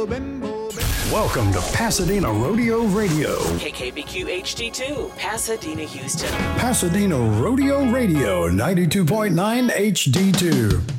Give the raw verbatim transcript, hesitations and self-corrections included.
Welcome to Pasadena Rodeo Radio. K K B Q H D two, Pasadena, Houston. Pasadena Rodeo Radio, ninety-two point nine H D two.